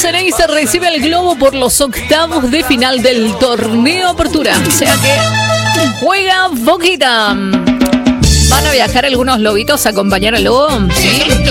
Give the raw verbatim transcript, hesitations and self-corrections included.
Ceneice recibe el Globo por los octavos de final del torneo Apertura. O sea que juega Boquita. ¿Van a viajar algunos lobitos a acompañar al Lobo? Sí.